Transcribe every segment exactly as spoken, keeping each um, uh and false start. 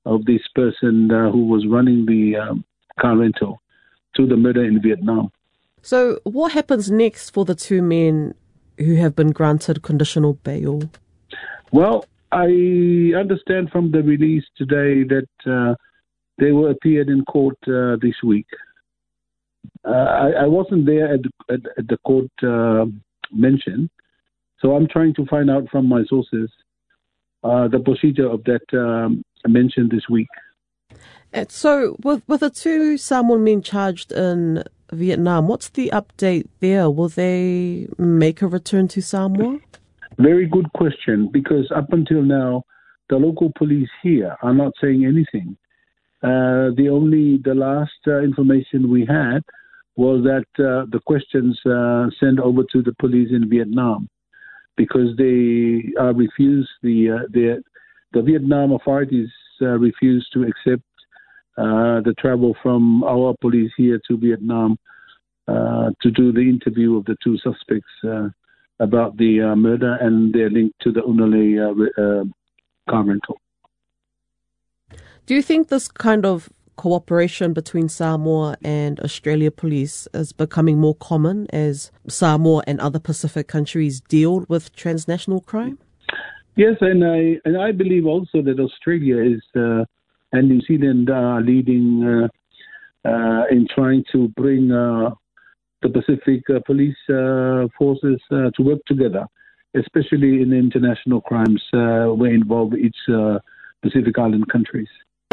of this person uh, who was running the um, car rental to the murder in Vietnam. So what happens next for the two men who have been granted conditional bail? Well, I understand from the release today that uh, they were appeared in court uh, this week. Uh, I, I wasn't there at, at, at the court uh, mention, so I'm trying to find out from my sources uh, the procedure of that um, mention this week. And so, with, with the two Samoan men charged in Vietnam, what's the update there? Will they make a return to Samoa? Very good question, because up until now, the local police here are not saying anything. Uh, the only, the last uh, information we had was that uh, the questions uh, sent over to the police in Vietnam, because they uh, refused, the, uh, the, the Vietnam authorities uh, refused to accept uh, the travel from our police here to Vietnam uh, to do the interview of the two suspects uh, about the uh, murder and their link to the Unalei uh, uh, car rental. Do you think this kind of cooperation between Samoa and Australia police is becoming more common as Samoa and other Pacific countries deal with transnational crime? Yes, and I and I believe also that Australia is uh, and New Zealand are leading uh, uh, in trying to bring uh, the Pacific uh, police uh, forces uh, to work together, especially in international crimes uh, where involve each uh, Pacific Island countries.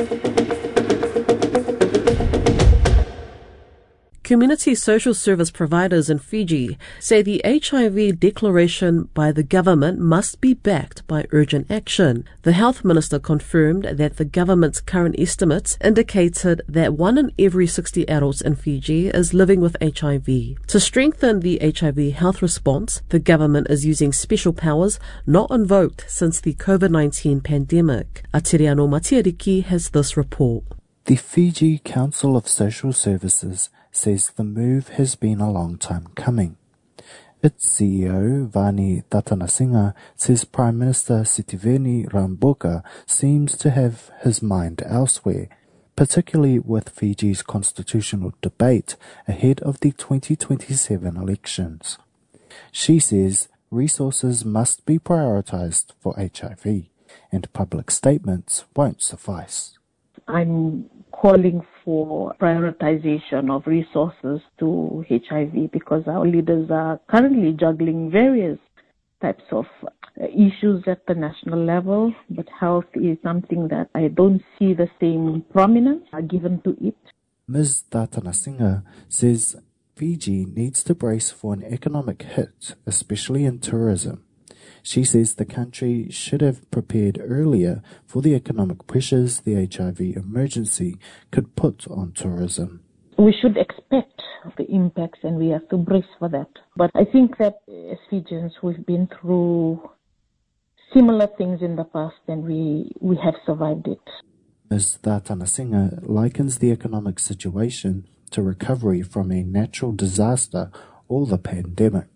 Community social service providers in Fiji say the H I V declaration by the government must be backed by urgent action. The health minister confirmed that the government's current estimates indicated that one in every sixty adults in Fiji is living with H I V. To strengthen the H I V health response, the government is using special powers not invoked since the COVID nineteen pandemic. Atiriano Matiariki has this report. The Fiji Council of Social Services says the move has been a long time coming. Its C E O, Vani Tatanasinga, says Prime Minister Sitiveni Rabuka seems to have his mind elsewhere, particularly with Fiji's constitutional debate ahead of the twenty twenty-seven elections. She says resources must be prioritised for H I V, and public statements won't suffice. I'm calling for prioritization of resources to H I V because our leaders are currently juggling various types of issues at the national level, but health is something that I don't see the same prominence given to it. Miz Tatanasinga says Fiji needs to brace for an economic hit, especially in tourism. She says the country should have prepared earlier for the economic pressures the H I V emergency could put on tourism. We should expect the impacts and we have to brace for that. But I think that as Fijians, we've been through similar things in the past and we, we have survived it. Miz Tatanasinga likens the economic situation to recovery from a natural disaster or the pandemic.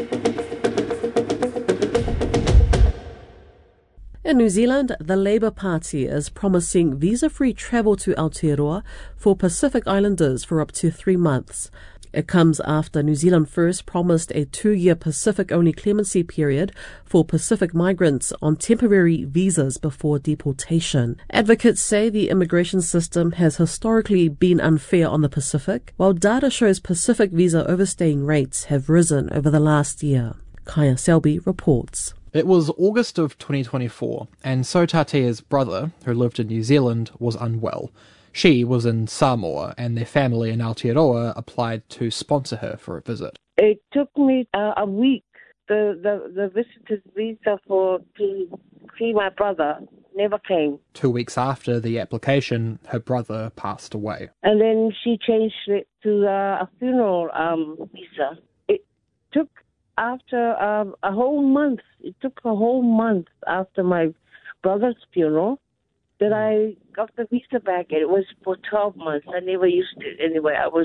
In New Zealand, the Labour Party is promising visa-free travel to Aotearoa for Pacific Islanders for up to three months. It comes after New Zealand First promised a two-year Pacific-only clemency period for Pacific migrants on temporary visas before deportation. Advocates say the immigration system has historically been unfair on the Pacific, while data shows Pacific visa overstaying rates have risen over the last year. Kaya Selby reports. It was August of twenty twenty-four, and Sotatea's brother, who lived in New Zealand, was unwell. She was in Samoa, and their family in Aotearoa applied to sponsor her for a visit. It took me uh, a week. The, the, the visitor's visa for to see my brother never came. Two weeks after the application, her brother passed away. And then she changed it to uh, a funeral um, visa. It took After um, a whole month, it took a whole month after my brother's funeral that I got the visa back. It was for twelve months. I never used it anyway. I was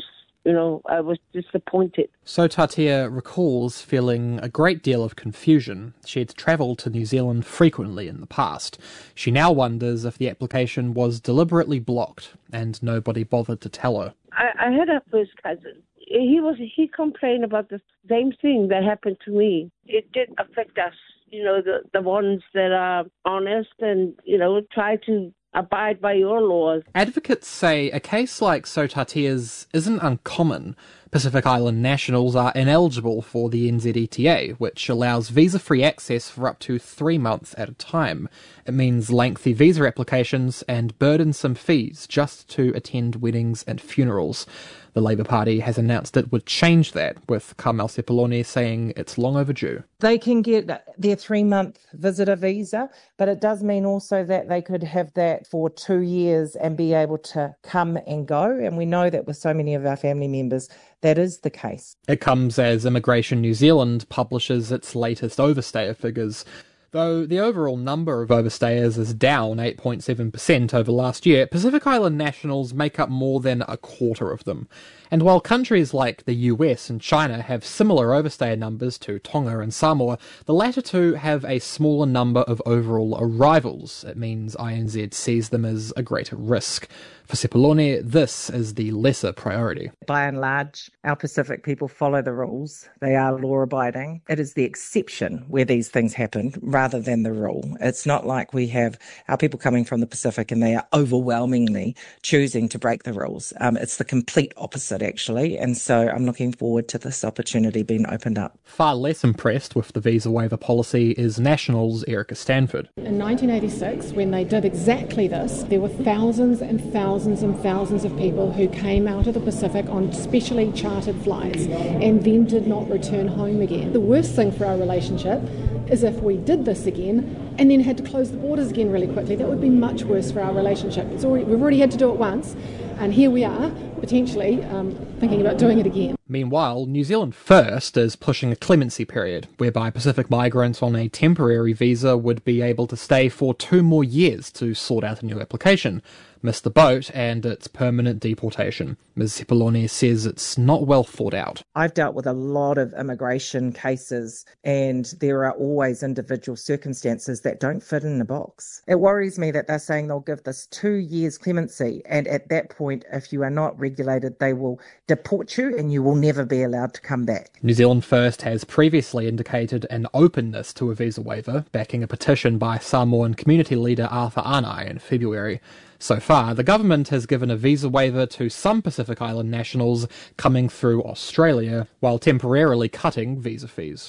you know, I was disappointed. So Tatea recalls feeling a great deal of confusion. She had travelled to New Zealand frequently in the past. She now wonders if the application was deliberately blocked and nobody bothered to tell her. I, I had a first cousin. He was he complained about the same thing that happened to me. It did affect us, you know, the, the ones that are honest and, you know, try to abide by your laws. Advocates say a case like Sotatea's isn't uncommon. Pacific Island nationals are ineligible for the N Z E T A, which allows visa-free access for up to three months at a time. It means lengthy visa applications and burdensome fees just to attend weddings and funerals. The Labour Party has announced it would change that, with Carmel Sepuloni saying it's long overdue. They can get their three-month visitor visa, but it does mean also that they could have that for two years and be able to come and go. And we know that with so many of our family members, that is the case. It comes as Immigration New Zealand publishes its latest overstayer figures. Though the overall number of overstayers is down eight point seven percent over last year, Pacific Island nationals make up more than a quarter of them. And while countries like the U S and China have similar overstayer numbers to Tonga and Samoa, the latter two have a smaller number of overall arrivals. It means I N Z sees them as a greater risk. For Sepuloni, this is the lesser priority. By and large, our Pacific people follow the rules. They are law-abiding. It is the exception where these things happen rather than the rule. It's not like we have our people coming from the Pacific and they are overwhelmingly choosing to break the rules. Um, it's the complete opposite, actually, and so I'm looking forward to this opportunity being opened up. Far less impressed with the visa waiver policy is Nationals' Erica Stanford. In nineteen eighty-six, when they did exactly this, there were thousands and thousands Thousands and thousands of people who came out of the Pacific on specially chartered flights and then did not return home again. The worst thing for our relationship is if we did this again and then had to close the borders again really quickly. That would be much worse for our relationship. It's already, we've already had to do it once, and here we are, potentially um, thinking about doing it again. Meanwhile, New Zealand First is pushing a clemency period, whereby Pacific migrants on a temporary visa would be able to stay for two more years to sort out a new application, miss the boat, and it's permanent deportation. Miz Sepuloni says it's not well thought out. I've dealt with a lot of immigration cases, and there are always individual circumstances that don't fit in the box. It worries me that they're saying they'll give this two years clemency, and at that point, if you are not regulated, they will deport you and you will never be allowed to come back. New Zealand First has previously indicated an openness to a visa waiver, backing a petition by Samoan community leader Arthur Anai in February. So far, the government has given a visa waiver to some Pacific Island nationals coming through Australia, while temporarily cutting visa fees.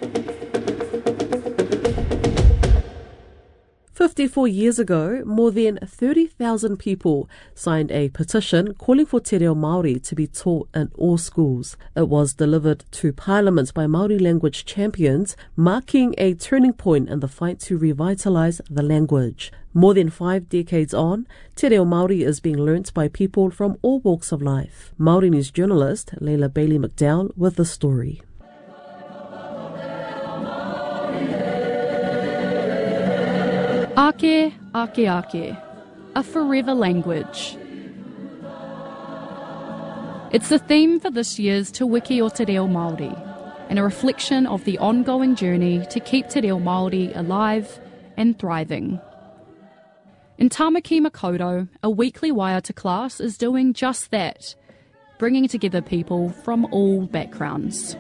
fifty-four years ago, more than thirty thousand people signed a petition calling for te reo Māori to be taught in all schools. It was delivered to Parliament by Māori language champions, marking a turning point in the fight to revitalise the language. More than five decades on, te reo Māori is being learnt by people from all walks of life. Māori News journalist Leila Bailey McDowell with the story. Ake, ake, ake, a forever language. It's the theme for this year's Te Wiki o Te Reo Māori, and a reflection of the ongoing journey to keep te reo Māori alive and thriving. In Tamaki Makaurau, a weekly waiata class is doing just that, bringing together people from all backgrounds.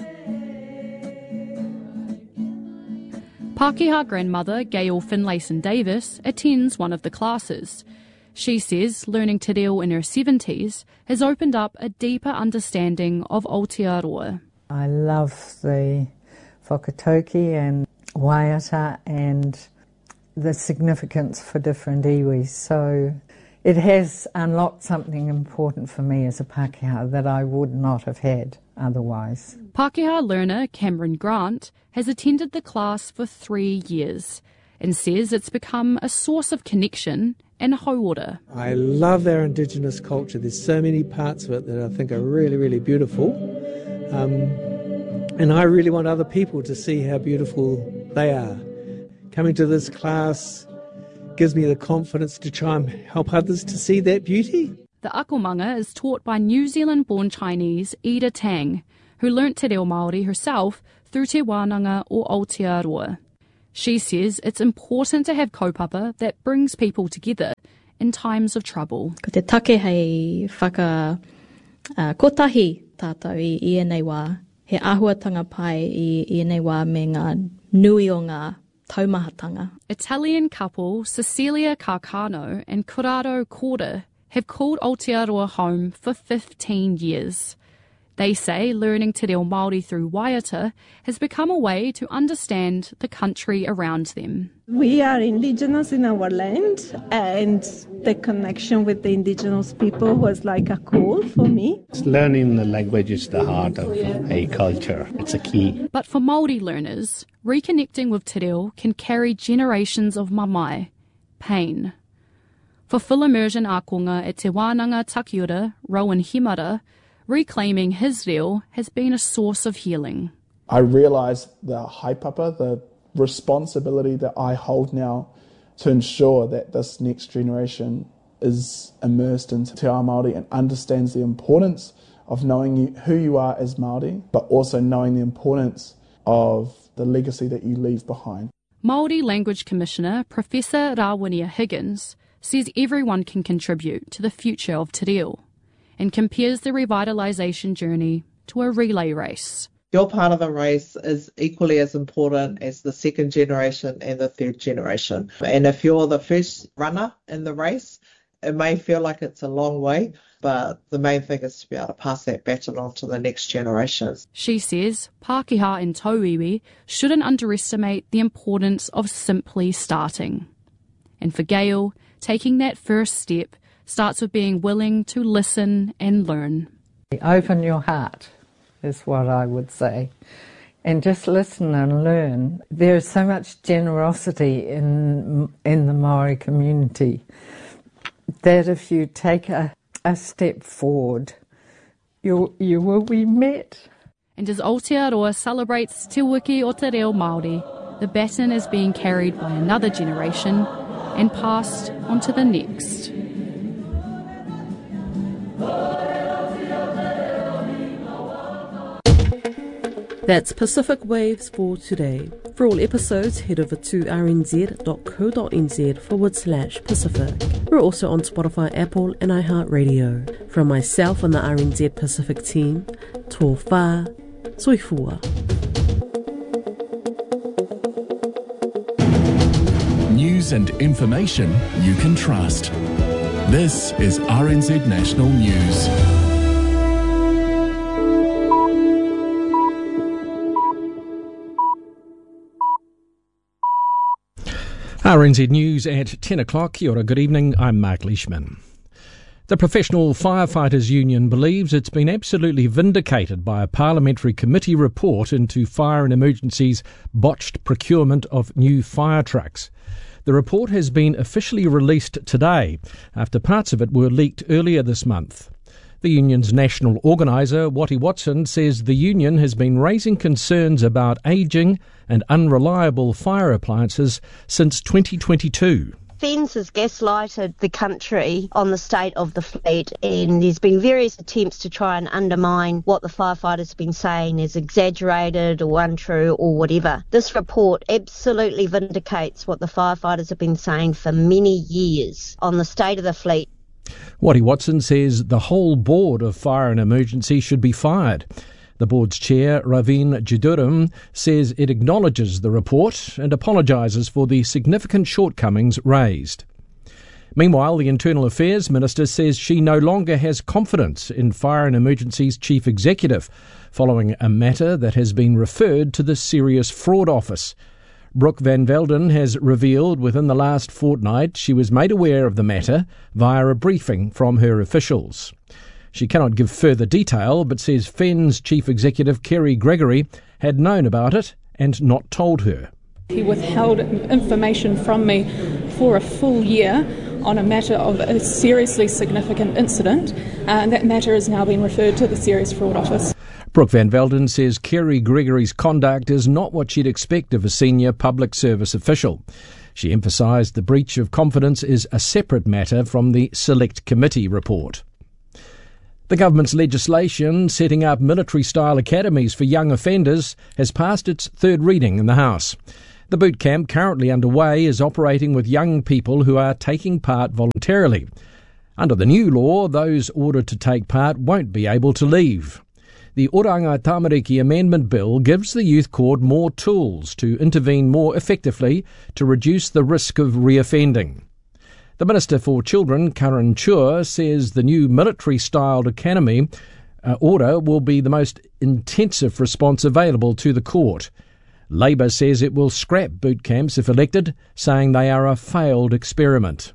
Pākehā grandmother Gail Finlayson-Davis attends one of the classes. She says learning te reo in her seventies has opened up a deeper understanding of Aotearoa. I love the whakatauki and waiata and the significance for different iwis. So it has unlocked something important for me as a Pākehā that I would not have had otherwise. Pākehā learner Cameron Grant has attended the class for three years and says it's become a source of connection and hauora. I love our Indigenous culture. There's so many parts of it that I think are really, really beautiful. Um, and I really want other people to see how beautiful they are. Coming to this class gives me the confidence to try and help others to see that beauty. The akomanga is taught by New Zealand-born Chinese Ida Tang, who learnt te reo Māori herself through Te Wānanga or Aotearoa. She says it's important to have kaupapa that brings people together in times of trouble. Ko te take hei whaka uh, kotahi tātou i ienei wā. He āhuatanga pai i ienei wā me ngā nui o ngā taumahatanga. Italian couple Cecilia Carcano and Corrado Corda have called Aotearoa home for fifteen years. They say learning te reo Māori through Waiata has become a way to understand the country around them. We are indigenous in our land, and the connection with the indigenous people was like a call for me. Learning the language is the heart of a culture. It's a key. But for Māori learners, reconnecting with te reo can carry generations of mamae, pain. For full immersion ākonga at Te Wānanga Takiura, Rowan Himara, reclaiming his reo has been a source of healing. I realised the haipapa, the responsibility that I hold now to ensure that this next generation is immersed into Te Ao Māori and understands the importance of knowing you, who you are as Māori, but also knowing the importance of the legacy that you leave behind. Māori Language Commissioner Professor Rawinia Higgins says everyone can contribute to the future of te reo, and compares the revitalisation journey to a relay race. Your part of the race is equally as important as the second generation and the third generation. And if you're the first runner in the race, it may feel like it's a long way, but the main thing is to be able to pass that baton on to the next generation. She says Pākehā and Tauiwi shouldn't underestimate the importance of simply starting. And for Gail, taking that first step starts with being willing to listen and learn. Open your heart is what I would say. And just listen and learn. There is so much generosity in in the Māori community that if you take a, a step forward, you, you will be met. And as Aotearoa celebrates Te Wiki o Te Reo Māori, the baton is being carried by another generation and passed on to the next. That's Pacific Waves for today. For all episodes, head over to rnz.co.nz forward slash Pacific. We're also on Spotify, Apple and iHeartRadio. From myself and the R N Z Pacific team, tō whā, soifua. News and information you can trust. This is R N Z National News. R N Z News at ten o'clock. Kia ora, good evening. I'm Mark Leishman. The Professional Firefighters Union believes it's been absolutely vindicated by a parliamentary committee report into Fire and Emergency's botched procurement of new fire trucks. The report has been officially released today, after parts of it were leaked earlier this month. The union's national organiser, Watty Watson, says the union has been raising concerns about ageing and unreliable fire appliances since twenty twenty-two. Fens has gaslighted the country on the state of the fleet, and there's been various attempts to try and undermine what the firefighters have been saying is exaggerated or untrue or whatever. This report absolutely vindicates what the firefighters have been saying for many years on the state of the fleet. Watty Watson says the whole board of Fire and Emergency should be fired. The board's chair, Ravin Jiduram, says it acknowledges the report and apologises for the significant shortcomings raised. Meanwhile, the Internal Affairs Minister says she no longer has confidence in Fire and Emergency's chief executive, following a matter that has been referred to the Serious Fraud Office. Brooke Van Velden has revealed within the last fortnight she was made aware of the matter via a briefing from her officials. She cannot give further detail, but says Fen's chief executive Kerry Gregory had known about it and not told her. He withheld information from me for a full year on a matter of a seriously significant incident, uh, and that matter has now been referred to the Serious Fraud Office. Brooke Van Velden says Kerry Gregory's conduct is not what she'd expect of a senior public service official. She emphasised the breach of confidence is a separate matter from the Select Committee report. The government's legislation setting up military-style academies for young offenders has passed its third reading in the House. The boot camp currently underway is operating with young people who are taking part voluntarily. Under the new law, those ordered to take part won't be able to leave. The Oranga Tamariki Amendment Bill gives the Youth Court more tools to intervene more effectively to reduce the risk of reoffending. The Minister for Children, Karen Chua, says the new military-styled academy uh, order will be the most intensive response available to the court. Labor says it will scrap boot camps if elected, saying they are a failed experiment.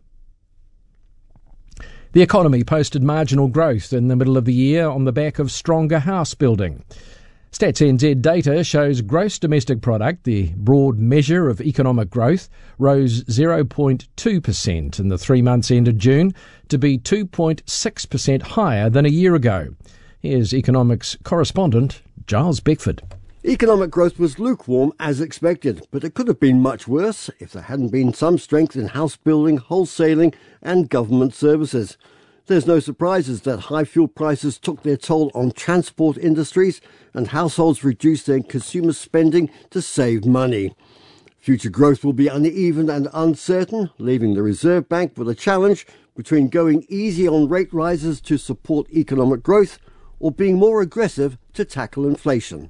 The economy posted marginal growth in the middle of the year on the back of stronger house building. Stats N Z data shows gross domestic product, the broad measure of economic growth, rose zero point two percent in the three months ended June to be two point six percent higher than a year ago. Here's economics correspondent Giles Beckford. Economic growth was lukewarm as expected, but it could have been much worse if there hadn't been some strength in house building, wholesaling and government services. There's no surprises that high fuel prices took their toll on transport industries and households reduced their consumer spending to save money. Future growth will be uneven and uncertain, leaving the Reserve Bank with a challenge between going easy on rate rises to support economic growth or being more aggressive to tackle inflation.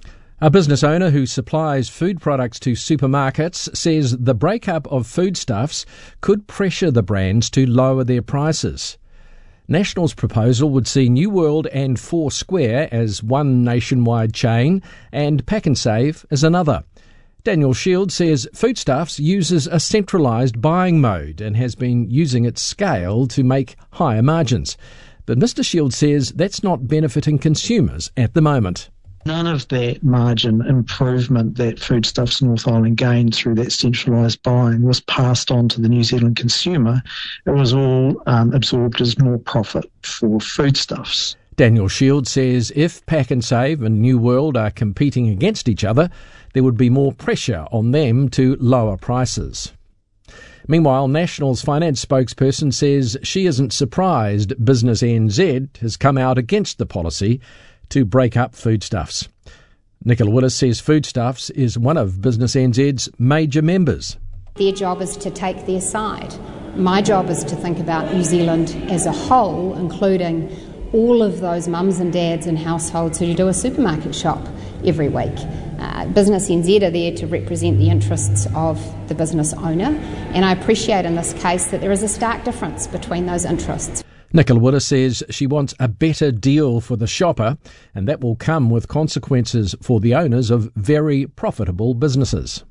A business owner who supplies food products to supermarkets says the breakup of foodstuffs could pressure the brands to lower their prices. National's proposal would see New World and Four Square as one nationwide chain and Pack and Save as another. Daniel Shields says Foodstuffs uses a centralised buying mode and has been using its scale to make higher margins. But Mister Shields says that's not benefiting consumers at the moment. None of that margin improvement that Foodstuffs North Island gained through that centralised buying was passed on to the New Zealand consumer. It was all um, absorbed as more profit for Foodstuffs. Daniel Shields says if Pack and Save and New World are competing against each other, there would be more pressure on them to lower prices. Meanwhile, National's finance spokesperson says she isn't surprised Business N Z has come out against the policy to break up Foodstuffs. Nicola Willis says Foodstuffs is one of Business N Z's major members. Their job is to take their side. My job is to think about New Zealand as a whole, including all of those mums and dads and households who do a supermarket shop every week. Uh, Business N Z are there to represent the interests of the business owner, and I appreciate in this case that there is a stark difference between those interests. Nicola Willis says she wants a better deal for the shopper, and that will come with consequences for the owners of very profitable businesses.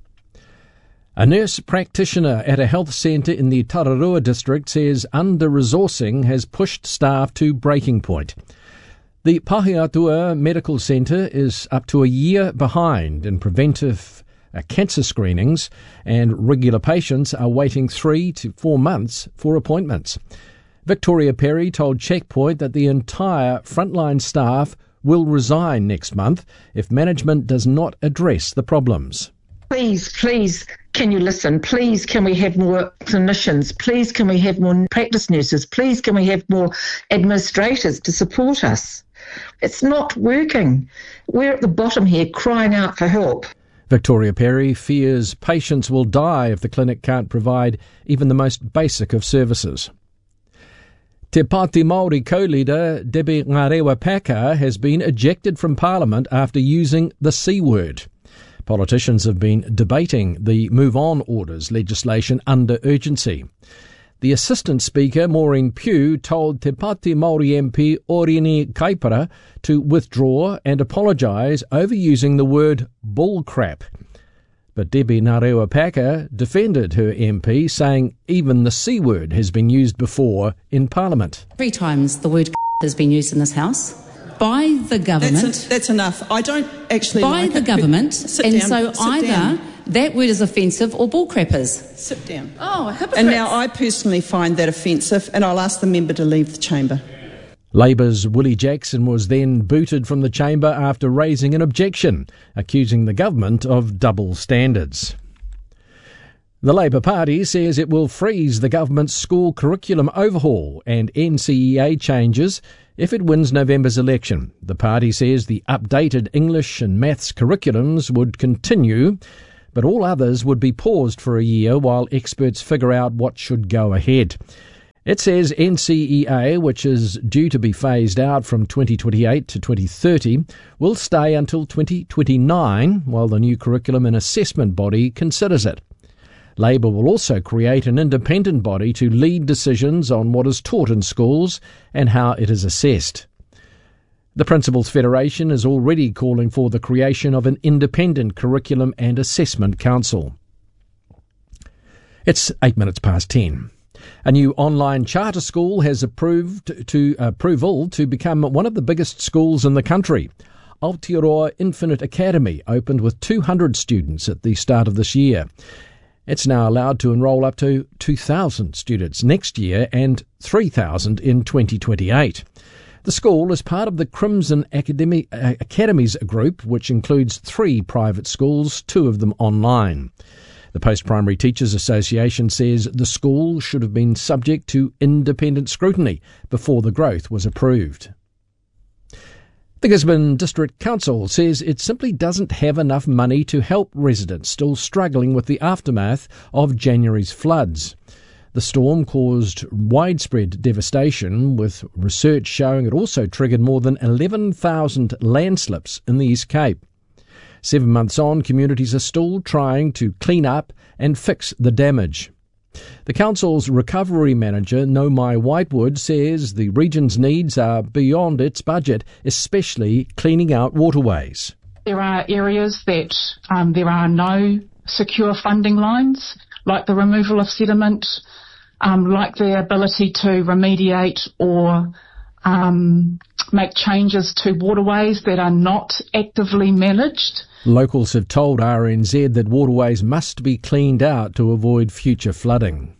A nurse practitioner at a health centre in the Tararua district says under-resourcing has pushed staff to breaking point. The Pahiatua Medical Centre is up to a year behind in preventive uh, cancer screenings, and regular patients are waiting three to four months for appointments. Victoria Perry told Checkpoint that the entire frontline staff will resign next month if management does not address the problems. Please, please, can you listen? Please, can we have more clinicians? Please, can we have more practice nurses? Please, can we have more administrators to support us? It's not working. We're at the bottom here crying out for help. Victoria Perry fears patients will die if the clinic can't provide even the most basic of services. Te Pāti Māori co-leader Debbie Ngarewa Paka has been ejected from Parliament after using the C word. Politicians have been debating the Move On Orders legislation under urgency. The Assistant Speaker, Maureen Pugh, told Te Pāti Māori M P Orini Kaipara to withdraw and apologise over using the word bullcrap. But Debbie Ngarewa Paka defended her M P, saying even the C word has been used before in Parliament. Three times the word has been used in this House by the government. That's, a, that's enough. I don't actually by like the it, government, sit and down, so sit either down. that word is offensive or bullcrappers. Sit down. Oh, hypocrites. And now I personally find that offensive, and I'll ask the member to leave the chamber. Labour's Willie Jackson was then booted from the chamber after raising an objection, accusing the government of double standards. The Labour Party says it will freeze the government's school curriculum overhaul and N C E A changes if it wins November's election. The party says the updated English and maths curriculums would continue, but all others would be paused for a year while experts figure out what should go ahead. It says N C E A, which is due to be phased out from twenty twenty-eight to twenty thirty, will stay until twenty twenty-nine while the new curriculum and assessment body considers it. Labour will also create an independent body to lead decisions on what is taught in schools and how it is assessed. The Principals Federation is already calling for the creation of an independent curriculum and assessment council. It's eight minutes past ten. A new online charter school has approved to approval to become one of the biggest schools in the country. Aotearoa Infinite Academy opened with two hundred students at the start of this year. It's now allowed to enrol up to two thousand students next year and three thousand in twenty twenty-eight. The school is part of the Crimson Academy, uh, Academies group, which includes three private schools, two of them online. The Post-Primary Teachers Association says the school should have been subject to independent scrutiny before the growth was approved. The Gisborne District Council says it simply doesn't have enough money to help residents still struggling with the aftermath of January's floods. The storm caused widespread devastation, with research showing it also triggered more than eleven thousand landslips in the East Cape. Seven months on, communities are still trying to clean up and fix the damage. The council's recovery manager, Nomai Whitewood, says the region's needs are beyond its budget, especially cleaning out waterways. There are areas that um, there are no secure funding lines, like the removal of sediment, um, like the ability to remediate or um, make changes to waterways that are not actively managed. Locals have told R N Z that waterways must be cleaned out to avoid future flooding.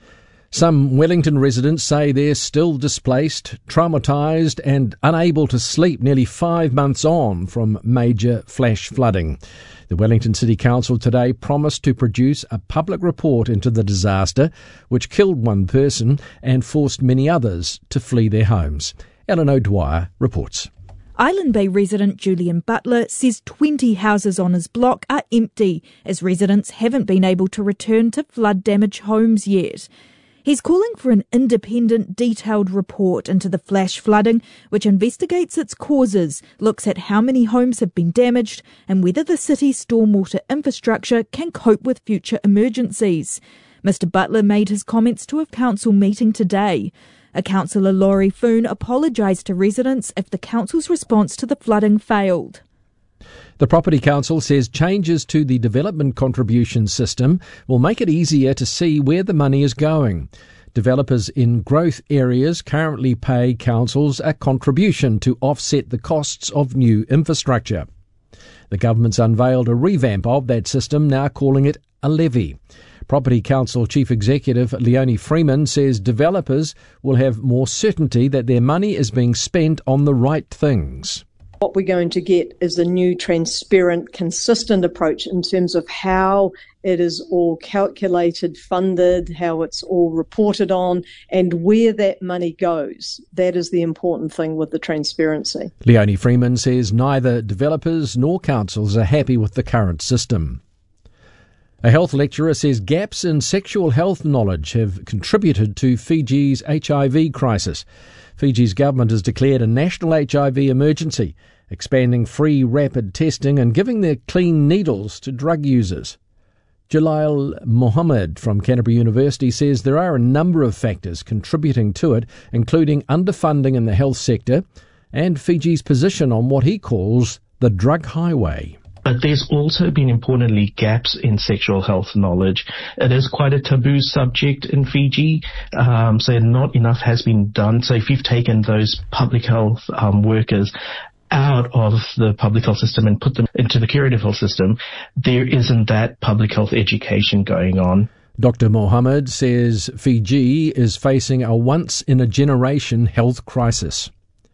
Some Wellington residents say they're still displaced, traumatised and unable to sleep nearly five months on from major flash flooding. The Wellington City Council today promised to produce a public report into the disaster, which killed one person and forced many others to flee their homes. Ellen O'Dwyer reports. Island Bay resident Julian Butler says twenty houses on his block are empty as residents haven't been able to return to flood-damaged homes yet. He's calling for an independent, detailed report into the flash flooding, which investigates its causes, looks at how many homes have been damaged and whether the city's stormwater infrastructure can cope with future emergencies. Mister Butler made his comments to a council meeting today. A councillor, Laurie Foon, apologised to residents if the council's response to the flooding failed. The Property Council says changes to the development contribution system will make it easier to see where the money is going. Developers in growth areas currently pay councils a contribution to offset the costs of new infrastructure. The government's unveiled a revamp of that system, now calling it a levy. Property Council Chief Executive Leonie Freeman says developers will have more certainty that their money is being spent on the right things. What we're going to get is a new, transparent, consistent approach in terms of how it is all calculated, funded, how it's all reported on, and where that money goes. That is the important thing with the transparency. Leonie Freeman says neither developers nor councils are happy with the current system. A health lecturer says gaps in sexual health knowledge have contributed to Fiji's H I V crisis. Fiji's government has declared a national H I V emergency, expanding free rapid testing and giving their clean needles to drug users. Jalal Mohammed from Canterbury University says there are a number of factors contributing to it, including underfunding in the health sector and Fiji's position on what he calls the drug highway. But there's also been, importantly, gaps in sexual health knowledge. It is quite a taboo subject in Fiji, um, so not enough has been done. So if you've taken those public health um, workers out of the public health system and put them into the curative health system, there isn't that public health education going on. Doctor Mohammed says Fiji is facing a once-in-a-generation health crisis.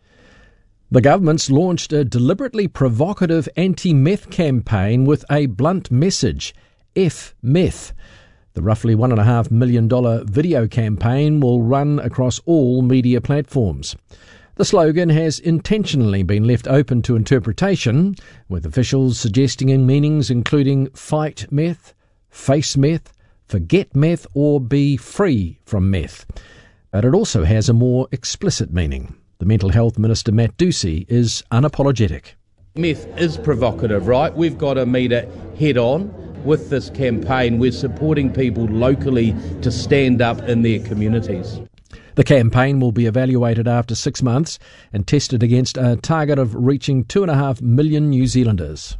The government's launched a deliberately provocative anti-meth campaign with a blunt message: F meth. The roughly one point five million dollars video campaign will run across all media platforms. The slogan has intentionally been left open to interpretation, with officials suggesting meanings including fight meth, face meth, forget meth, or be free from meth. But it also has a more explicit meaning. The Mental Health Minister, Matt Ducey, is unapologetic. Meth is provocative, right? We've got to meet it head on. With this campaign, we're supporting people locally to stand up in their communities. The campaign will be evaluated after six months and tested against a target of reaching two point five million New Zealanders.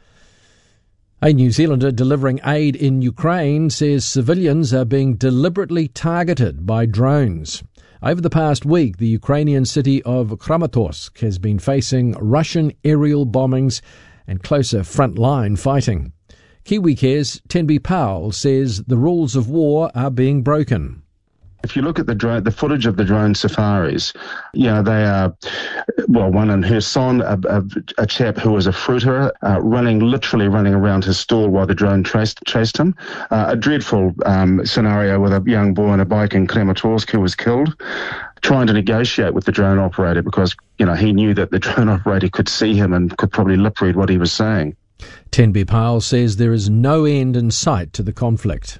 A New Zealander delivering aid in Ukraine says civilians are being deliberately targeted by drones. Over the past week, the Ukrainian city of Kramatorsk has been facing Russian aerial bombings and closer frontline fighting. KiwiCare's Tenby Powell says the rules of war are being broken. If you look at the drone, the footage of the drone safaris, you know, they are, well, one in Kherson, a, a, a chap who was a fruiter, uh, running, literally running around his stall while the drone chased, chased him. Uh, a dreadful um, scenario with a young boy on a bike in Kramatorsk who was killed, trying to negotiate with the drone operator because, you know, he knew that the drone operator could see him and could probably lip read what he was saying. Tenby Powell says there is no end in sight to the conflict.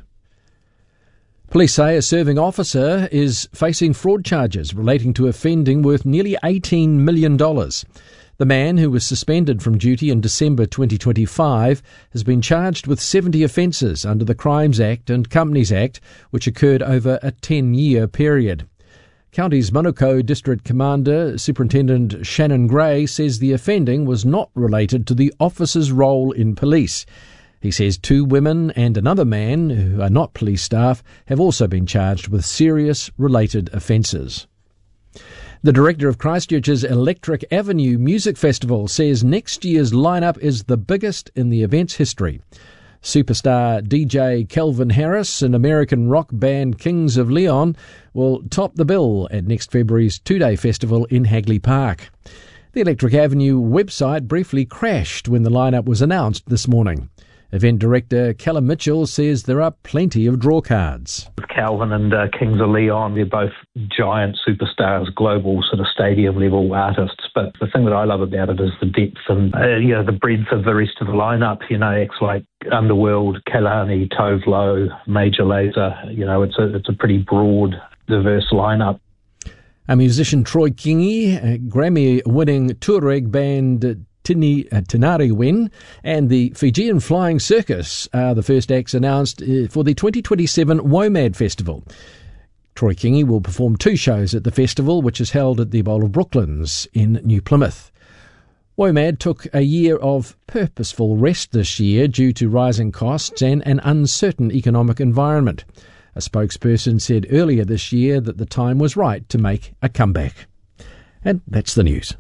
Police say a serving officer is facing fraud charges relating to offending worth nearly eighteen million dollars. The man, who was suspended from duty in December twenty twenty-five, has been charged with seventy offences under the Crimes Act and Companies Act, which occurred over a ten-year period. County's Manukau District Commander, Superintendent Shannon Gray, says the offending was not related to the officer's role in police. He says two women and another man, who are not police staff, have also been charged with serious related offences. The director of Christchurch's Electric Avenue Music Festival says next year's lineup is the biggest in the event's history. Superstar D J Calvin Harris and American rock band Kings of Leon will top the bill at next February's two-day festival in Hagley Park. The Electric Avenue website briefly crashed when the lineup was announced this morning. Event director Callum Mitchell says there are plenty of draw cards. Calvin and uh, Kings of Leon, they're both giant superstars, global sort of stadium level artists. But the thing that I love about it is the depth and uh, you know, the breadth of the rest of the lineup. You know, acts like Underworld, Kalani, Tove Lo, Major Lazer. You know, it's a it's a pretty broad, diverse lineup. A musician, Troy Kingi, a Grammy-winning Tuareg band Tini, uh, Tinari Wen, and the Fijian Flying Circus are the first acts announced uh, for the twenty twenty-seven WOMAD Festival. Troy Kingi will perform two shows at the festival, which is held at the Bowl of Brooklands in New Plymouth. WOMAD took a year of purposeful rest this year due to rising costs and an uncertain economic environment. A spokesperson said earlier this year that the time was right to make a comeback. And that's the news.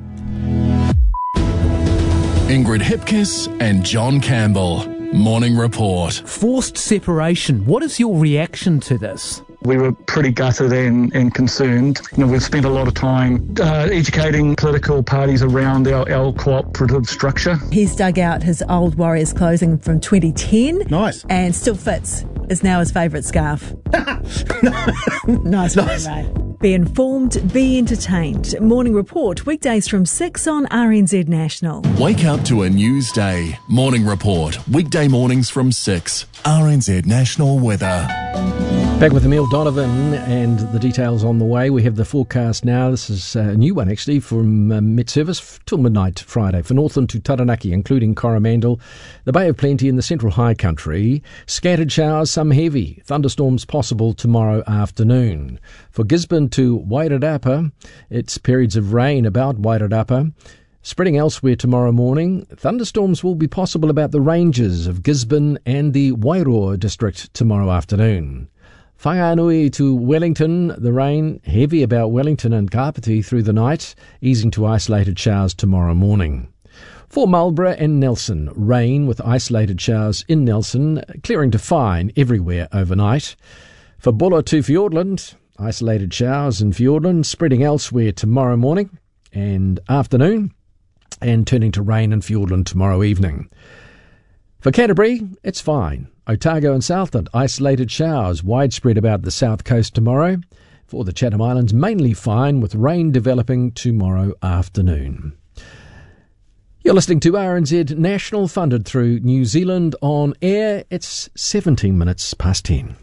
Ingrid Hipkiss and John Campbell. Morning Report. Forced separation. What is your reaction to this? We were pretty gutted and, and concerned. You know, we've spent a lot of time uh, educating political parties around our, our cooperative structure. He's dug out his old Warriors clothing from twenty ten. Nice. And still fits. Is now his favourite scarf. Nice, nice. Right. Be informed, be entertained. Morning Report, weekdays from six on R N Z National. Wake up to a news day. Morning Report, weekday mornings from six. R N Z National Weather. Back with Emile Donovan and the details on the way. We have the forecast now. This is a new one, actually, from uh, Met Service till midnight Friday for Northland to Taranaki, including Coromandel, the Bay of Plenty and the Central High Country. Scattered showers, some heavy. Thunderstorms possible tomorrow afternoon. For Gisborne to Wairarapa, it's periods of rain about Wairarapa. Spreading elsewhere tomorrow morning, thunderstorms will be possible about the ranges of Gisborne and the Wairoa district tomorrow afternoon. Whanganui to Wellington, the rain heavy about Wellington and Kapiti through the night, easing to isolated showers tomorrow morning. For Marlborough and Nelson, rain with isolated showers in Nelson, clearing to fine everywhere overnight. For Buller to Fiordland, isolated showers in Fiordland, spreading elsewhere tomorrow morning and afternoon, and turning to rain in Fiordland tomorrow evening. For Canterbury, it's fine. Otago and Southland, isolated showers widespread about the south coast tomorrow. For the Chatham Islands, mainly fine with rain developing tomorrow afternoon. You're listening to R N Z National, funded through New Zealand On Air. It's seventeen minutes past ten.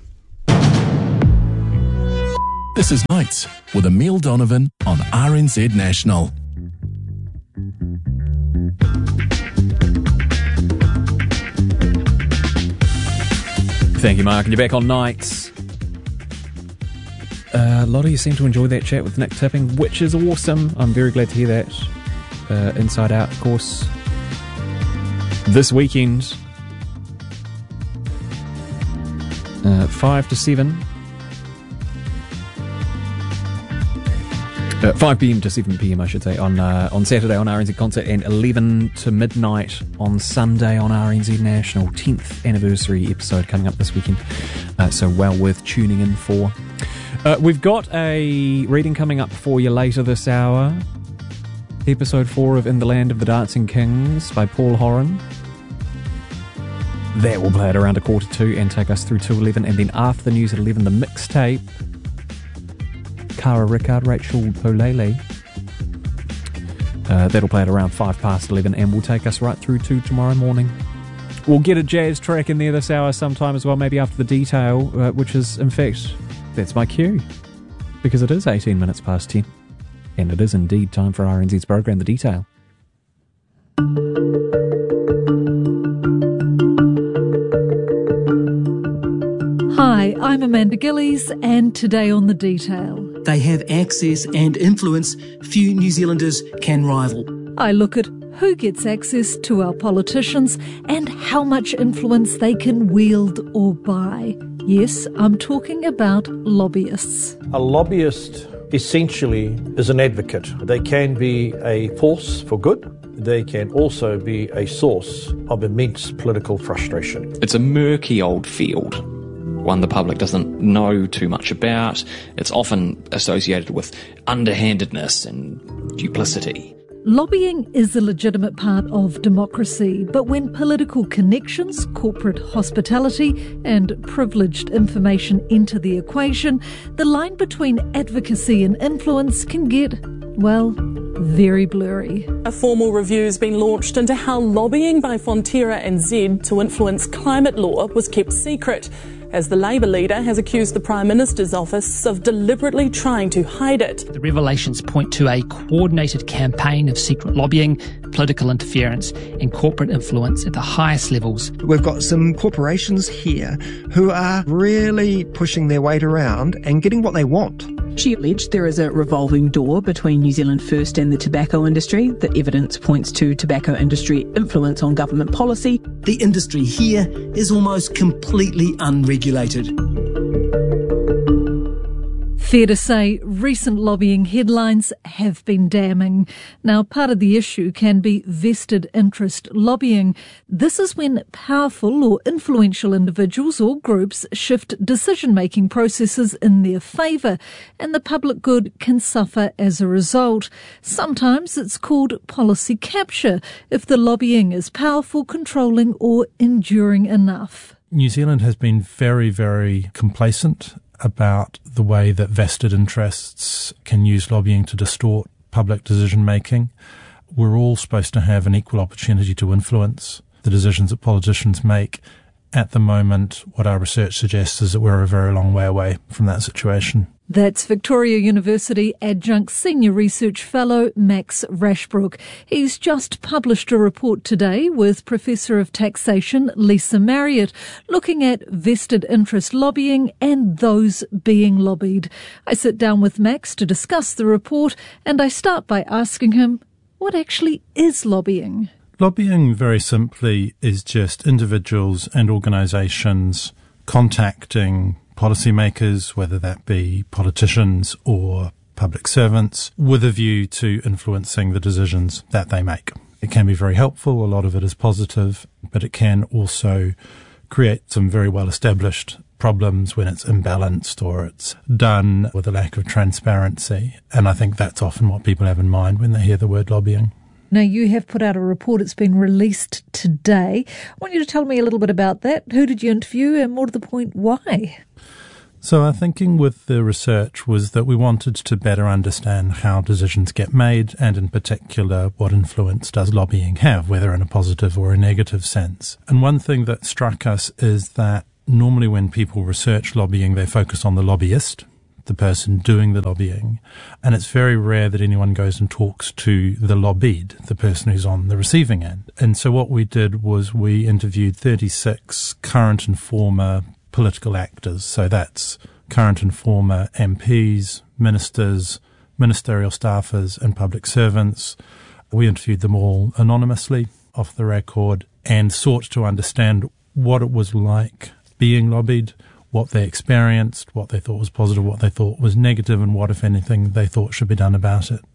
This is Nights with Emile Donovan on R N Z National. Thank you, Mark. And you're back on Nights. Uh, a lot of you seem to enjoy that chat with Nick Tipping, which is awesome. I'm very glad to hear that. Uh, Inside Out, of course. This weekend, uh, five to seven. Uh, five p.m. to seven p.m. I should say, on uh, on Saturday on R N Z Concert, and eleven to midnight on Sunday on R N Z National. tenth anniversary episode coming up this weekend, uh, so well worth tuning in for. Uh, we've got a reading coming up for you later this hour. Episode four of In the Land of the Dancing Kings by Paul Horan. That will play at around a quarter two and take us through to eleven, and then after the news at eleven, the mixtape. Cara Rickard, Rachel Polele. Uh, that'll play at around five past eleven and will take us right through to tomorrow morning. We'll get a jazz track in there this hour sometime as well, maybe after the detail, uh, which is, in fact, that's my cue. Because it is eighteen minutes past ten. And it is indeed time for R N Z's program, The Detail. Hi, I'm Amanda Gillies, and today on The Detail. They have access and influence few New Zealanders can rival. I look at who gets access to our politicians and how much influence they can wield or buy. Yes, I'm talking about lobbyists. A lobbyist essentially is an advocate. They can be a force for good. They can also be a source of immense political frustration. It's a murky old field, one the public doesn't know too much about. It's often associated with underhandedness and duplicity. Lobbying is a legitimate part of democracy, but when political connections, corporate hospitality and privileged information enter the equation, the line between advocacy and influence can get, well, very blurry. A formal review has been launched into how lobbying by Fonterra and Z to influence climate law was kept secret, as the Labour leader has accused the Prime Minister's office of deliberately trying to hide it. The revelations point to a coordinated campaign of secret lobbying, political interference and corporate influence at the highest levels. We've got some corporations here who are really pushing their weight around and getting what they want. She alleged there is a revolving door between New Zealand First and the tobacco industry. The evidence points to tobacco industry influence on government policy. The industry here is almost completely unregulated. Fair to say, recent lobbying headlines have been damning. Now, part of the issue can be vested interest lobbying. This is when powerful or influential individuals or groups shift decision-making processes in their favour, and the public good can suffer as a result. Sometimes it's called policy capture, if the lobbying is powerful, controlling or enduring enough. New Zealand has been very, very complacent about the way that vested interests can use lobbying to distort public decision-making. We're all supposed to have an equal opportunity to influence the decisions that politicians make. At the moment, what our research suggests is that we're a very long way away from that situation. That's Victoria University Adjunct Senior Research Fellow Max Rashbrook. He's just published a report today with Professor of Taxation Lisa Marriott looking at vested interest lobbying and those being lobbied. I sit down with Max to discuss the report, and I start by asking him, what actually is lobbying? Lobbying, very simply, is just individuals and organisations contacting policymakers, whether that be politicians or public servants, with a view to influencing the decisions that they make. It can be very helpful, a lot of it is positive, but it can also create some very well-established problems when it's imbalanced or it's done with a lack of transparency. And I think that's often what people have in mind when they hear the word lobbying. Now, you have put out a report. It's been released today. I want you to tell me a little bit about that. Who did you interview, and more to the point, why? So our thinking with the research was that we wanted to better understand how decisions get made, and in particular, what influence does lobbying have, whether in a positive or a negative sense. And one thing that struck us is that normally when people research lobbying, they focus on the lobbyist, the person doing the lobbying, and it's very rare that anyone goes and talks to the lobbied, the person who's on the receiving end. And so what we did was we interviewed thirty-six current and former political actors. So that's current and former M Ps, ministers, ministerial staffers and public servants. We interviewed them all anonymously, off the record, and sought to understand what it was like being lobbied, what they experienced, what they thought was positive, what they thought was negative, and what, if anything, they thought should be done about it.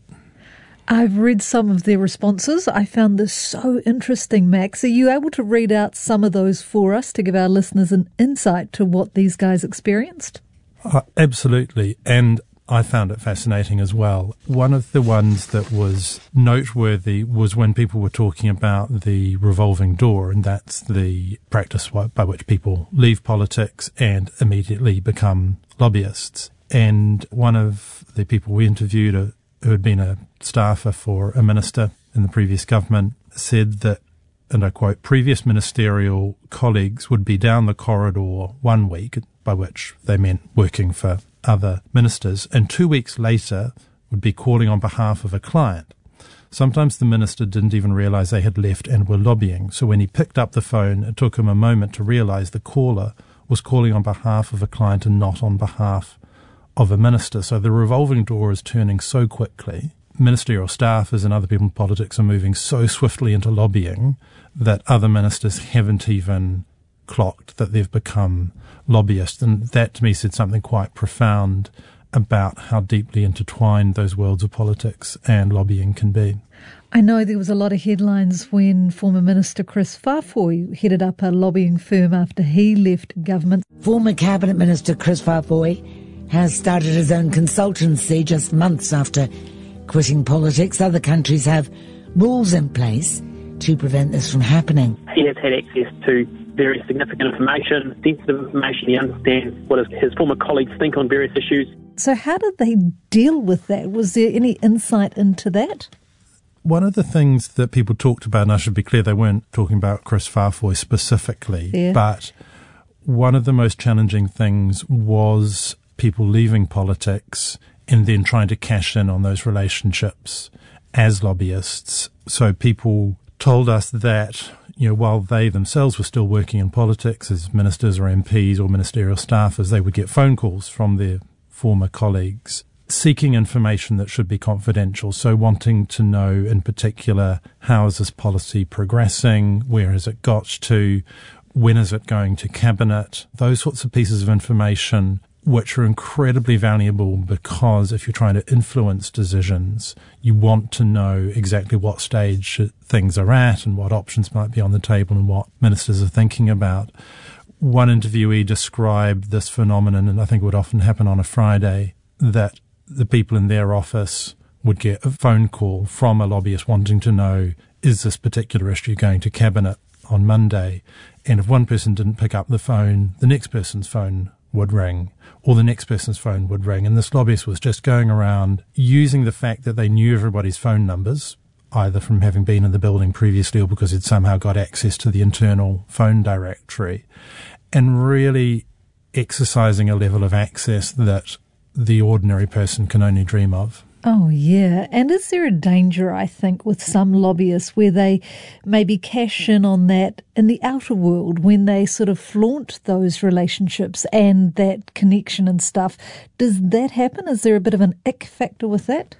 I've read some of their responses. I found this so interesting, Max. Are you able to read out some of those for us to give our listeners an insight to what these guys experienced? Uh, absolutely. And I found it fascinating as well. One of the ones that was noteworthy was when people were talking about the revolving door, and that's the practice by which people leave politics and immediately become lobbyists. And one of the people we interviewed, uh, who had been a staffer for a minister in the previous government, said that, and I quote, previous ministerial colleagues would be down the corridor one week, by which they meant working for other ministers, and two weeks later would be calling on behalf of a client. Sometimes the minister didn't even realise they had left and were lobbying, so when he picked up the phone, it took him a moment to realise the caller was calling on behalf of a client and not on behalf of a minister. So the revolving door is turning so quickly. Ministerial staffers and other people in politics are moving so swiftly into lobbying that other ministers haven't even clocked that they've become lobbyists. And that to me said something quite profound about how deeply intertwined those worlds of politics and lobbying can be. I know there was a lot of headlines when former Minister Chris Faafoi headed up a lobbying firm after he left government. Former Cabinet Minister Chris Faafoi has started his own consultancy just months after quitting politics. Other countries have rules in place to prevent this from happening. He has had access to very significant information, sensitive information. He understands what his former colleagues think on various issues. So how did they deal with that? Was there any insight into that? One of the things that people talked about, and I should be clear, they weren't talking about Chris Faafoi specifically, yeah. but one of the most challenging things was people leaving politics and then trying to cash in on those relationships as lobbyists. So people told us that, you know, while they themselves were still working in politics as ministers or M Ps or ministerial staffers, they would get phone calls from their former colleagues seeking information that should be confidential. So wanting to know in particular, how is this policy progressing? Where has it got to? When is it going to cabinet? Those sorts of pieces of information which are incredibly valuable, because if you're trying to influence decisions, you want to know exactly what stage things are at and what options might be on the table and what ministers are thinking about. One interviewee described this phenomenon, and I think it would often happen on a Friday, that the people in their office would get a phone call from a lobbyist wanting to know, is this particular issue going to cabinet on Monday? And if one person didn't pick up the phone, the next person's phone would ring, or the next person's phone would ring. And this lobbyist was just going around using the fact that they knew everybody's phone numbers, either from having been in the building previously or because he'd somehow got access to the internal phone directory, and really exercising a level of access that the ordinary person can only dream of. Oh, yeah. And is there a danger, I think, with some lobbyists where they maybe cash in on that in the outer world when they sort of flaunt those relationships and that connection and stuff? Does that happen? Is there a bit of an ick factor with that?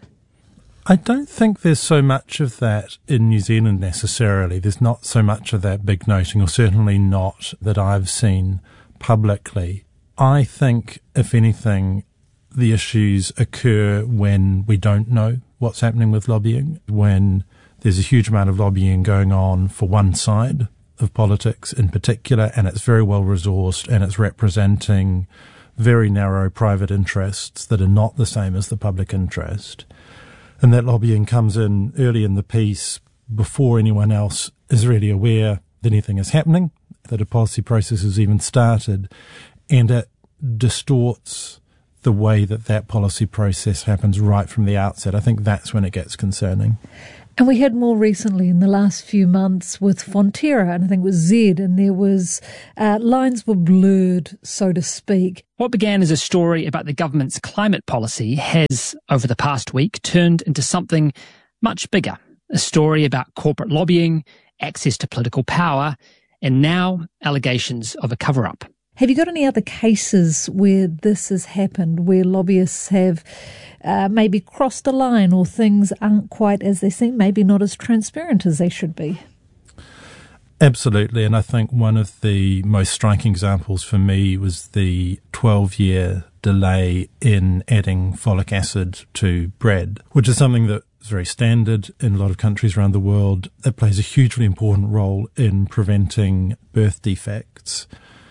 I don't think there's so much of that in New Zealand necessarily. There's not so much of that big noting, or certainly not that I've seen publicly. I think, if anything, the issues occur when we don't know what's happening with lobbying, when there's a huge amount of lobbying going on for one side of politics in particular, and it's very well resourced and it's representing very narrow private interests that are not the same as the public interest. And that lobbying comes in early in the piece before anyone else is really aware that anything is happening, that a policy process has even started, and it distorts the way that that policy process happens right from the outset. I think that's when it gets concerning. And we had more recently in the last few months with Fonterra, and I think it was Z, and there was, uh, lines were blurred, so to speak. What began as a story about the government's climate policy has, over the past week, turned into something much bigger. A story about corporate lobbying, access to political power, and now allegations of a cover-up. Have you got any other cases where this has happened, where lobbyists have uh, maybe crossed a line or things aren't quite as they seem, maybe not as transparent as they should be? Absolutely, and I think one of the most striking examples for me was the twelve-year delay in adding folic acid to bread, which is something that is very standard in a lot of countries around the world. It plays a hugely important role in preventing birth defects.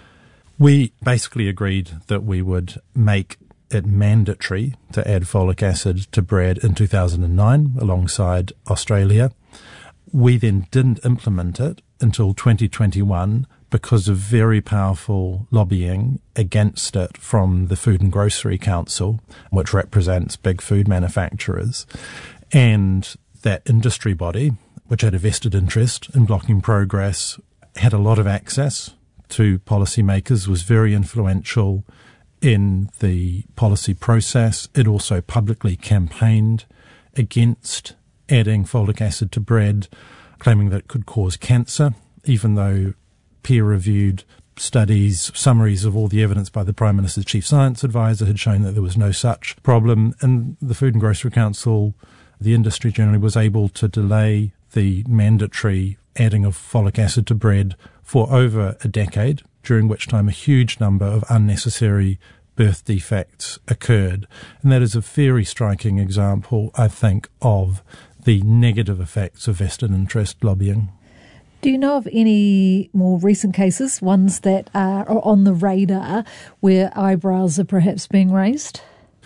We basically agreed that we would make it mandatory to add folic acid to bread in two thousand nine alongside Australia. We then didn't implement it until twenty twenty-one because of very powerful lobbying against it from the Food and Grocery Council, which represents big food manufacturers. And that industry body, which had a vested interest in blocking progress, had a lot of access to policymakers, was very influential in the policy process. It also publicly campaigned against adding folic acid to bread, claiming that it could cause cancer, even though peer-reviewed studies, summaries of all the evidence by the Prime Minister's Chief Science Advisor had shown that there was no such problem. And the Food and Grocery Council, the industry generally, was able to delay the mandatory adding of folic acid to bread for over a decade, during which time a huge number of unnecessary birth defects occurred. And that is a very striking example, I think, of the negative effects of vested interest lobbying. Do you know of any more recent cases, ones that are on the radar, where eyebrows are perhaps being raised?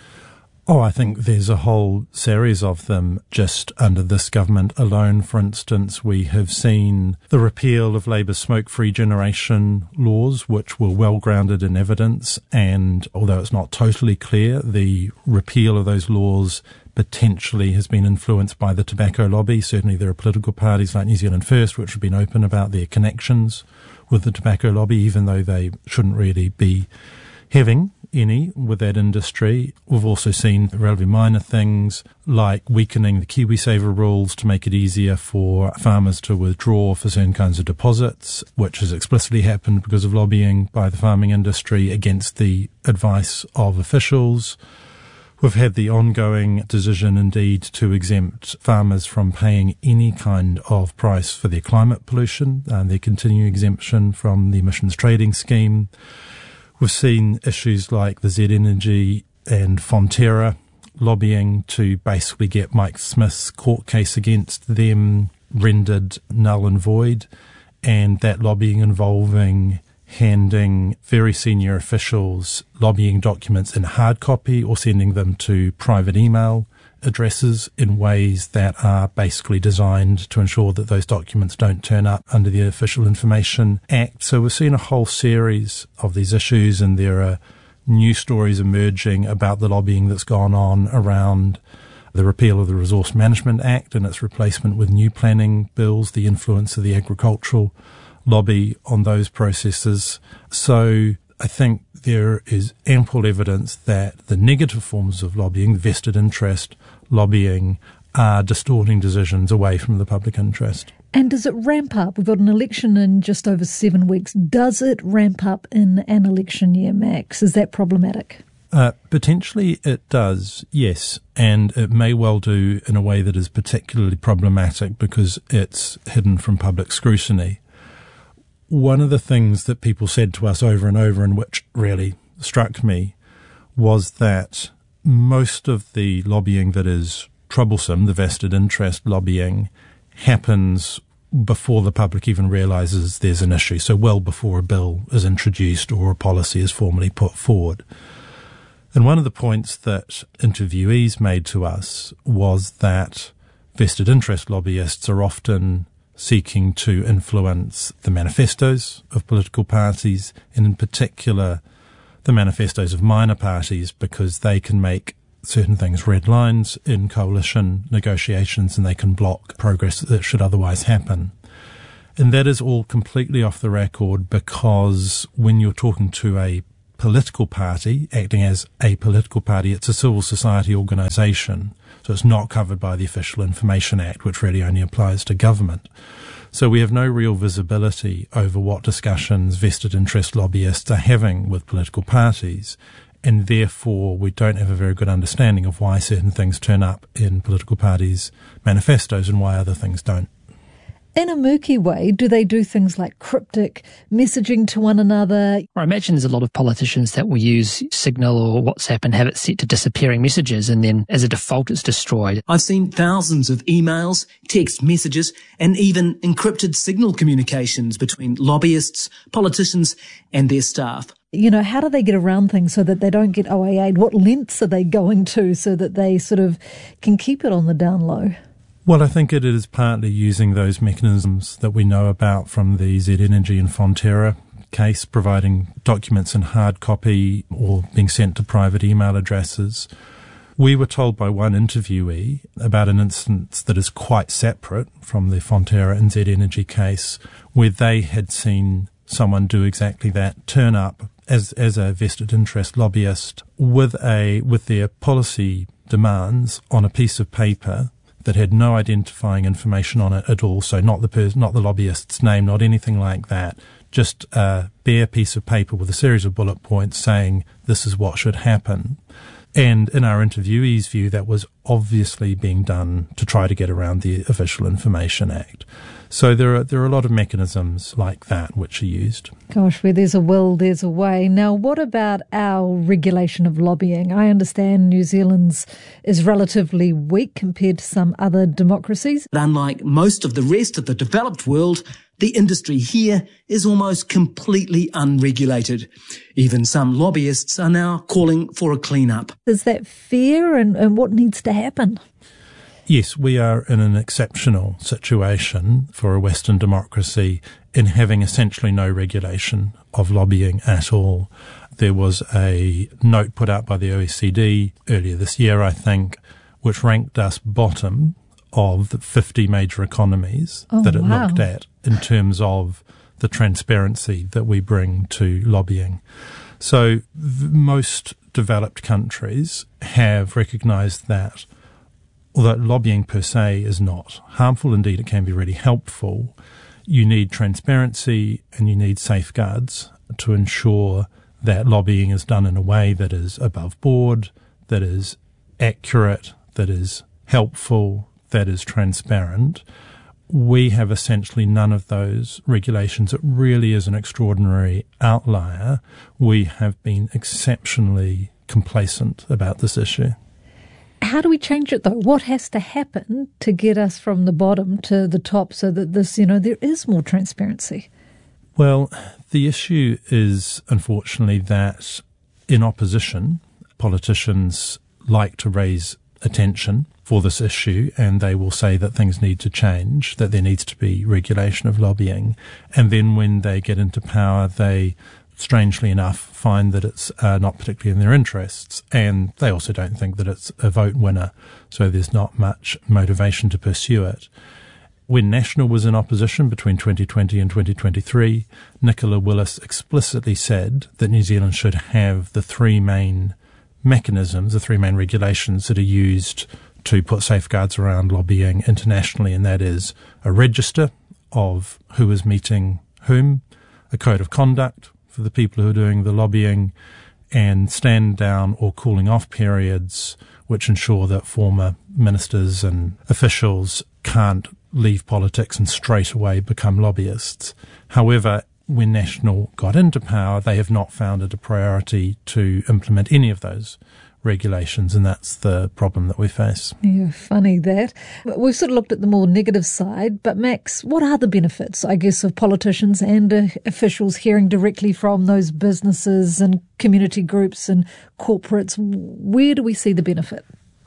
Oh, I think there's a whole series of them just under this government alone. For instance, we have seen the repeal of Labour's smoke-free generation laws, which were well grounded in evidence. And although it's not totally clear, the repeal of those laws potentially has been influenced by the tobacco lobby. Certainly there are political parties like New Zealand First, which have been open about their connections with the tobacco lobby, even though they shouldn't really be having any with that industry. We've also seen relatively minor things like weakening the KiwiSaver rules to make it easier for farmers to withdraw for certain kinds of deposits, which has explicitly happened because of lobbying by the farming industry against the advice of officials. We've had the ongoing decision, indeed, to exempt farmers from paying any kind of price for their climate pollution, and their continuing exemption from the emissions trading scheme. We've seen issues like the Z Energy and Fonterra lobbying to basically get Mike Smith's court case against them rendered null and void, and that lobbying involving handing very senior officials lobbying documents in hard copy or sending them to private email addresses in ways that are basically designed to ensure that those documents don't turn up under the Official Information Act. So we're seeing a whole series of these issues, and there are new stories emerging about the lobbying that's gone on around the repeal of the Resource Management Act and its replacement with new planning bills, the influence of the agricultural lobby on those processes. So I think there is ample evidence that the negative forms of lobbying, vested interest lobbying, are distorting decisions away from the public interest. And does it ramp up? We've got an election in just over seven weeks. Does it ramp up in an election year, Max? Is that problematic? Uh, potentially it does, yes, and it may well do in a way that is particularly problematic because it's hidden from public scrutiny. One of the things that people said to us over and over, and which really struck me, was that most of the lobbying that is troublesome, the vested interest lobbying, happens before the public even realises there's an issue, so well before a bill is introduced or a policy is formally put forward. And one of the points that interviewees made to us was that vested interest lobbyists are often seeking to influence the manifestos of political parties, and in particular the manifestos of minor parties, because they can make certain things red lines in coalition negotiations and they can block progress that should otherwise happen. And that is all completely off the record, because when you're talking to a political party, acting as a political party, it's a civil society organisation. So it's not covered by the Official Information Act, which really only applies to government. So we have no real visibility over what discussions vested interest lobbyists are having with political parties, and therefore we don't have a very good understanding of why certain things turn up in political parties' manifestos and why other things don't. In a murky way, do they do things like cryptic messaging to one another? I imagine there's a lot of politicians that will use Signal or WhatsApp and have it set to disappearing messages, and then as a default it's destroyed. I've seen thousands of emails, text messages, and even encrypted Signal communications between lobbyists, politicians, and their staff. You know, how do they get around things so that they don't get O A I'd? What lengths are they going to so that they sort of can keep it on the down low? Well, I think it is partly using those mechanisms that we know about from the Z Energy and Fonterra case, providing documents in hard copy or being sent to private email addresses. We were told by one interviewee about an instance that is quite separate from the Fonterra and Z Energy case, where they had seen someone do exactly that, turn up as as a vested interest lobbyist with a with their policy demands on a piece of paper that had no identifying information on it at all, so not the pers- not the lobbyist's name, not anything like that, just a bare piece of paper with a series of bullet points saying this is what should happen. And in our interviewee's view, that was obviously being done to try to get around the Official Information Act. So there are there are a lot of mechanisms like that which are used. Gosh, where there's a will, there's a way. Now, what about our regulation of lobbying? I understand New Zealand's is relatively weak compared to some other democracies. But unlike most of the rest of the developed world, the industry here is almost completely unregulated. Even some lobbyists are now calling for a clean-up. Is that fair, and, and what needs to happen? Yes, we are in an exceptional situation for a Western democracy in having essentially no regulation of lobbying at all. There was a note put out by the O E C D earlier this year, I think, which ranked us bottom of the fifty major economies oh, that it wow. looked at in terms of the transparency that we bring to lobbying. So v- most developed countries have recognised that although lobbying per se is not harmful, indeed it can be really helpful, you need transparency and you need safeguards to ensure that lobbying is done in a way that is above board, that is accurate, that is helpful, that is transparent. We have essentially none of those regulations. It really is an extraordinary outlier. We have been exceptionally complacent about this issue. How do we change it, though? What has to happen to get us from the bottom to the top so that this, you know, there is more transparency? Well, the issue is, unfortunately, that in opposition, politicians like to raise attention for this issue, and they will say that things need to change, that there needs to be regulation of lobbying. And then when they get into power, they strangely enough, find that it's uh, not particularly in their interests, and they also don't think that it's a vote winner, so there's not much motivation to pursue it. When National was in opposition between twenty twenty and twenty twenty-three, Nicola Willis explicitly said that New Zealand should have the three main mechanisms, the three main regulations that are used to put safeguards around lobbying internationally, and that is a register of who is meeting whom, a code of conduct for the people who are doing the lobbying, and stand down or cooling off periods which ensure that former ministers and officials can't leave politics and straight away become lobbyists. However, when National got into power, they have not found it a priority to implement any of those regulations, and that's the problem that we face. Yeah, funny that. We've sort of looked at the more negative side, but Max, what are the benefits, I guess, of politicians and uh, officials hearing directly from those businesses and community groups and corporates? Where do we see the benefit?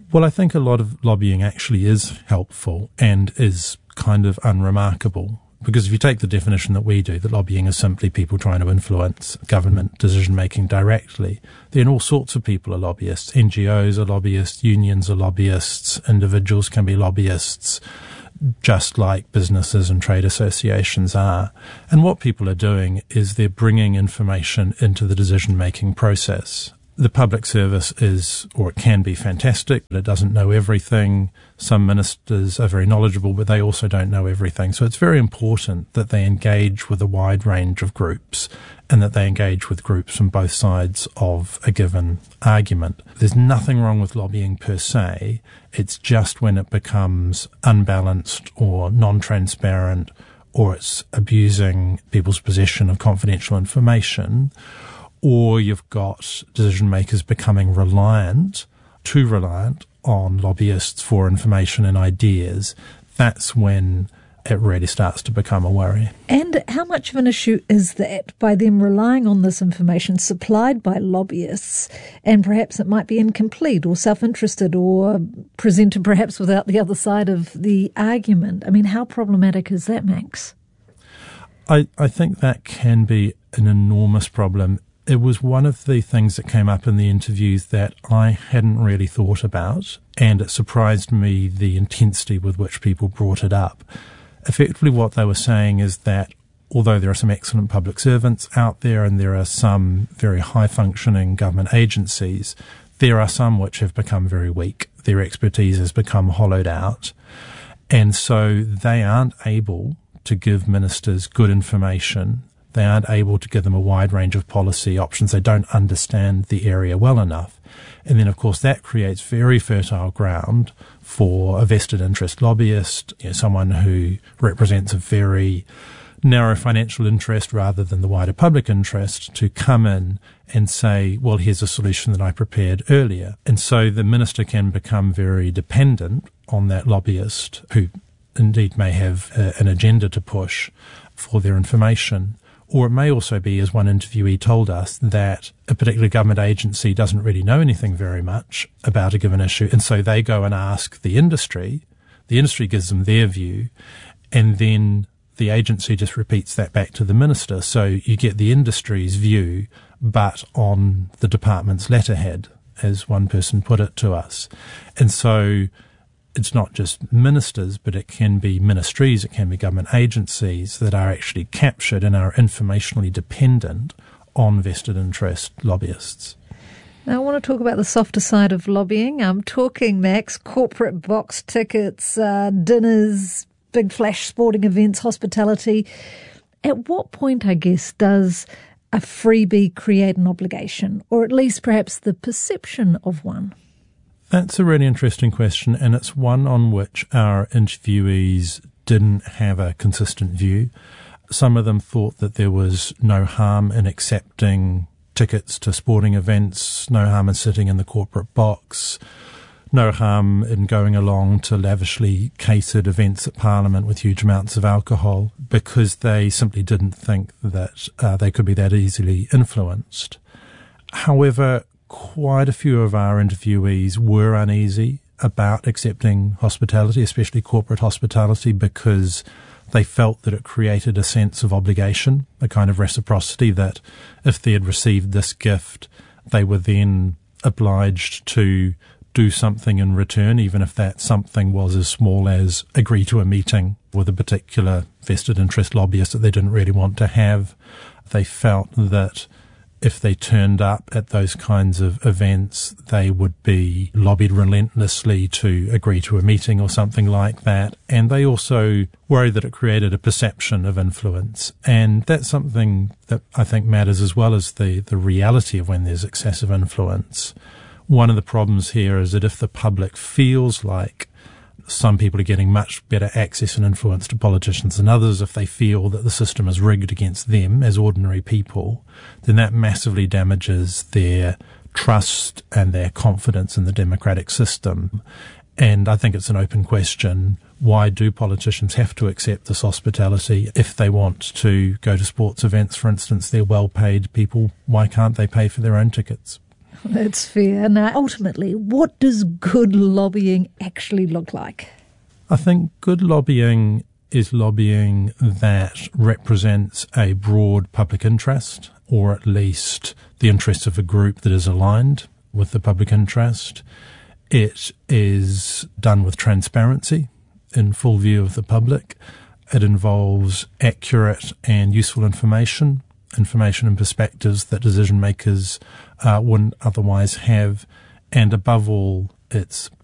Well, I think a lot of lobbying actually is helpful and is kind of unremarkable. Because if you take the definition that we do, that lobbying is simply people trying to influence government decision-making directly, then all sorts of people are lobbyists. N G Os are lobbyists, unions are lobbyists, individuals can be lobbyists, just like businesses and trade associations are. And what people are doing is they're bringing information into the decision-making process. The public service is, or it can be, fantastic, but it doesn't know everything. Some ministers are very knowledgeable, but they also don't know everything. So it's very important that they engage with a wide range of groups and that they engage with groups from both sides of a given argument. There's nothing wrong with lobbying per se. It's just when it becomes unbalanced or non-transparent, or it's abusing people's possession of confidential information, or you've got decision makers becoming reliant, too reliant on lobbyists for information and ideas. That's when it really starts to become a worry. And how much of an issue is that by them relying on this information supplied by lobbyists, and perhaps it might be incomplete or self-interested or presented perhaps without the other side of the argument? I mean, how problematic is that, Max? I, I think that can be an enormous problem. It was one of the things that came up in the interviews that I hadn't really thought about, and it surprised me the intensity with which people brought it up. Effectively, what they were saying is that although there are some excellent public servants out there and there are some very high-functioning government agencies, there are some which have become very weak. Their expertise has become hollowed out, and so they aren't able to give ministers good information. They aren't able to give them a wide range of policy options. They don't understand the area well enough. And then, of course, that creates very fertile ground for a vested interest lobbyist, you know, someone who represents a very narrow financial interest rather than the wider public interest, to come in and say, well, here's a solution that I prepared earlier. And so the minister can become very dependent on that lobbyist, who indeed may have uh, an agenda to push for their information. Or it may also be, as one interviewee told us, that a particular government agency doesn't really know anything very much about a given issue, and so they go and ask the industry. The industry gives them their view, and then the agency just repeats that back to the minister. So you get the industry's view, but on the department's letterhead, as one person put it to us. And so it's not just ministers, but it can be ministries, it can be government agencies that are actually captured and are informationally dependent on vested interest lobbyists. Now, I want to talk about the softer side of lobbying. I'm talking, Max, corporate box tickets, uh, dinners, big flash sporting events, hospitality. At what point, I guess, does a freebie create an obligation, or at least perhaps the perception of one? That's a really interesting question, and it's one on which our interviewees didn't have a consistent view. Some of them thought that there was no harm in accepting tickets to sporting events, no harm in sitting in the corporate box, no harm in going along to lavishly catered events at Parliament with huge amounts of alcohol, because they simply didn't think that uh, they could be that easily influenced. However, quite a few of our interviewees were uneasy about accepting hospitality, especially corporate hospitality, because they felt that it created a sense of obligation, a kind of reciprocity, that if they had received this gift, they were then obliged to do something in return, even if that something was as small as agree to a meeting with a particular vested interest lobbyist that they didn't really want to have. They felt that if they turned up at those kinds of events, they would be lobbied relentlessly to agree to a meeting or something like that. And they also worried that it created a perception of influence. And that's something that I think matters as well as the, the reality of when there's excessive influence. One of the problems here is that if the public feels like some people are getting much better access and influence to politicians than others, if they feel that the system is rigged against them as ordinary people, then that massively damages their trust and their confidence in the democratic system. And I think it's an open question, why do politicians have to accept this hospitality? If they want to go to sports events, for instance, they're well-paid people, why can't they pay for their own tickets? That's fair. Now, ultimately, what does good lobbying actually look like? I think good lobbying is lobbying that represents a broad public interest, or at least the interest of a group that is aligned with the public interest. It is done with transparency, in full view of the public. It involves accurate and useful information, information and perspectives that decision makers uh, wouldn't otherwise have. And above all, it's